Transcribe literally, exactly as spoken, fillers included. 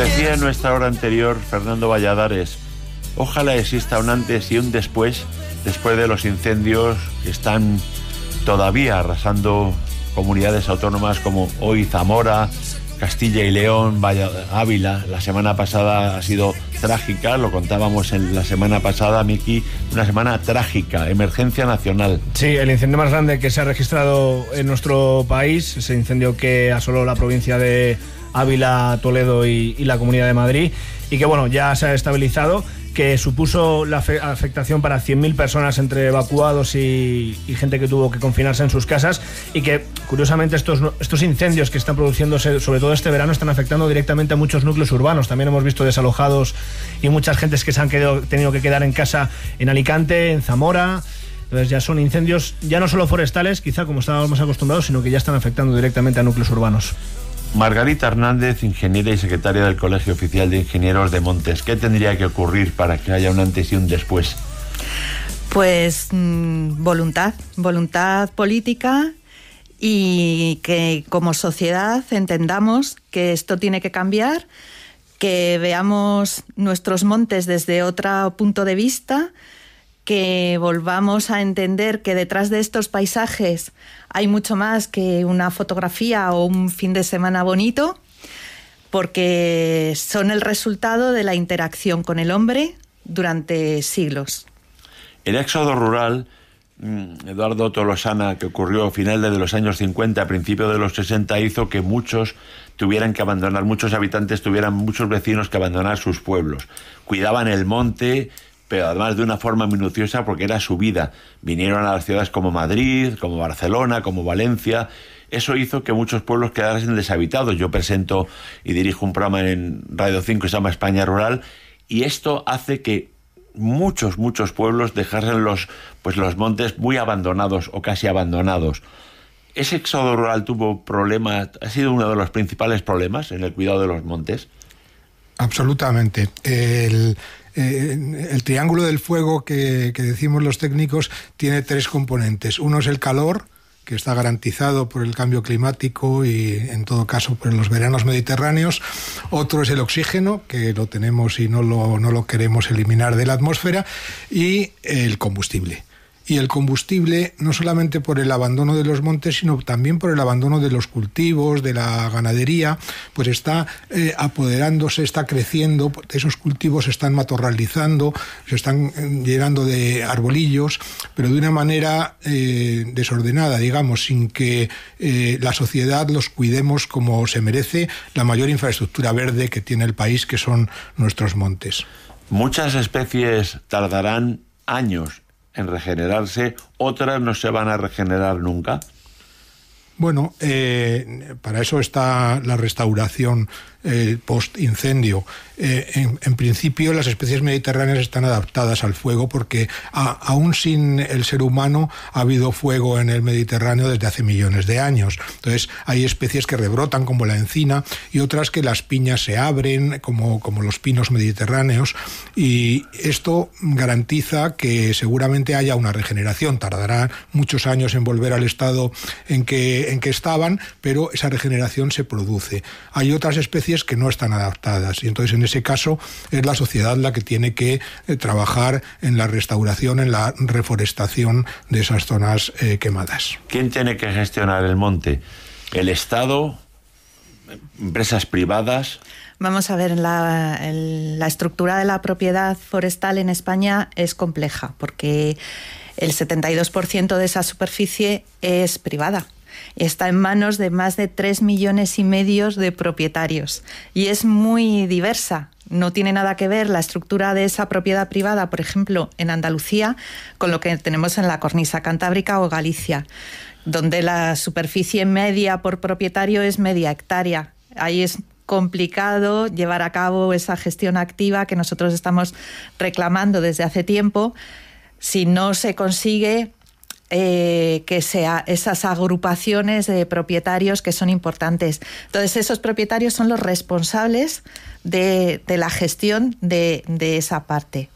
decía en nuestra hora anterior Fernando Valladares, ojalá exista un antes y un después, después de los incendios que están todavía arrasando comunidades autónomas como hoy Zamora, Castilla y León, Ávila. La semana pasada ha sido trágica, lo contábamos en la semana pasada, Miki, una semana trágica, emergencia nacional. Sí, el incendio más grande que se ha registrado en nuestro país, ese incendio que asoló la provincia de Ávila, Toledo y, y la Comunidad de Madrid, y que bueno, ya se ha estabilizado, que supuso la afectación para cien mil personas entre evacuados y, y gente que tuvo que confinarse en sus casas, y que curiosamente estos, estos incendios que están produciéndose sobre todo este verano están afectando directamente a muchos núcleos urbanos. También hemos visto desalojados y muchas gentes que se han quedado, tenido que quedar en casa en Alicante, en Zamora. Entonces ya son incendios ya no solo forestales, quizá como estábamos más acostumbrados, sino que ya están afectando directamente a núcleos urbanos. Margarita Hernández, ingeniera y secretaria del Colegio Oficial de Ingenieros de Montes. ¿Qué tendría que ocurrir para que haya un antes y un después? Pues mmm, voluntad, voluntad política, y que como sociedad entendamos que esto tiene que cambiar, que veamos nuestros montes desde otro punto de vista, que volvamos a entender que detrás de estos paisajes hay mucho más que una fotografía o un fin de semana bonito, porque son el resultado de la interacción con el hombre durante siglos. El éxodo rural, Eduardo Tolosana, que ocurrió a finales de los años cincuenta, a principios de los sesenta, hizo que muchos tuvieran que abandonar, muchos habitantes tuvieran, muchos vecinos que abandonar sus pueblos. Cuidaban el monte, pero además de una forma minuciosa porque era su vida. Vinieron a las ciudades como Madrid, como Barcelona, como Valencia. Eso hizo que muchos pueblos quedasen deshabitados. Yo presento y dirijo un programa en Radio cinco que se llama España Rural, y esto hace que muchos, muchos pueblos dejasen los, pues los montes muy abandonados o casi abandonados. ¿Ese éxodo rural tuvo problemas? ¿Ha sido uno de los principales problemas en el cuidado de los montes? Absolutamente. El... Eh, el triángulo del fuego que, que decimos los técnicos tiene tres componentes. Uno es el calor, que está garantizado por el cambio climático y en todo caso por los veranos mediterráneos. Otro es el oxígeno, que lo tenemos y no lo, no lo queremos eliminar de la atmósfera, y el combustible. Y el combustible, no solamente por el abandono de los montes, sino también por el abandono de los cultivos, de la ganadería, pues está eh, apoderándose, está creciendo, esos cultivos se están matorralizando, se están eh, llenando de arbolillos, pero de una manera eh, desordenada, digamos, sin que eh, la sociedad los cuidemos como se merece la mayor infraestructura verde que tiene el país, que son nuestros montes. Muchas especies tardarán años en regenerarse, otras no se van a regenerar nunca. Bueno, eh, para eso está la restauración eh, post-incendio. Eh, en, en principio, las especies mediterráneas están adaptadas al fuego porque a, aún sin el ser humano ha habido fuego en el Mediterráneo desde hace millones de años. Entonces, hay especies que rebrotan como la encina y otras que las piñas se abren como, como los pinos mediterráneos, y esto garantiza que seguramente haya una regeneración. Tardará muchos años en volver al estado en que, en que estaban, pero esa regeneración se produce. Hay otras especies que no están adaptadas, y entonces en ese caso es la sociedad la que tiene que eh, trabajar en la restauración, en la reforestación de esas zonas eh, quemadas. ¿Quién tiene que gestionar el monte? ¿El Estado? ¿Empresas privadas? Vamos a ver, la, el, la estructura de la propiedad forestal en España es compleja, porque el setenta y dos por ciento de esa superficie es privada. Está en manos de más de tres millones y medio de propietarios, y es muy diversa. No tiene nada que ver la estructura de esa propiedad privada, por ejemplo, en Andalucía, con lo que tenemos en la cornisa cantábrica o Galicia, donde la superficie media por propietario es media hectárea. Ahí es complicado llevar a cabo esa gestión activa que nosotros estamos reclamando desde hace tiempo, si no se consigue Eh, que sea esas agrupaciones de propietarios que son importantes. Entonces, esos propietarios son los responsables de, de la gestión de, de esa parte.